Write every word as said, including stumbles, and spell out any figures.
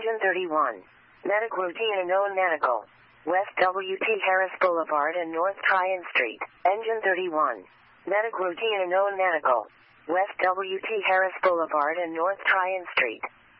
Engine thirty-one. Medic routine unknown medical. West W T Harris Boulevard and North Tryon Street. Engine thirty-one. Medic routine unknown medical. West W T Harris Boulevard and North Tryon Street.